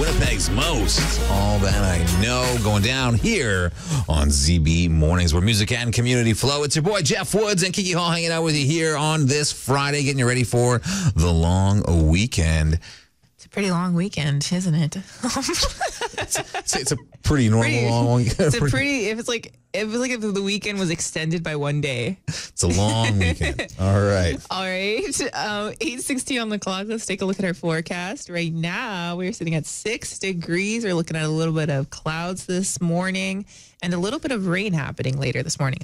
Winnipeg's most. All that I know going down here on ZB Mornings, where music and community flow. It's your boy Jeff Woods and Kiki Hall hanging out with you here on this Friday, getting you ready for the long weekend. It's a pretty long weekend, isn't it? It's a pretty normal long weekend. It was like if the weekend was extended by one day. It's a long weekend. All right. 8:16 on the clock. Let's take a look at our forecast. Right now, we're sitting at 6 degrees. We're looking at a little bit of clouds this morning and a little bit of rain happening later this morning.